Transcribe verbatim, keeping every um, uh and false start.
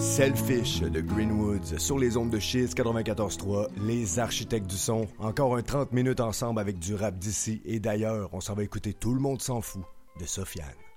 Selfish de Greenwoods sur les ondes de Chiz quatre-vingt-quatorze trois, les architectes du son. Encore un trente minutes ensemble avec du rap d'ici et d'ailleurs. On s'en va écouter Tout le monde s'en fout de Sofiane.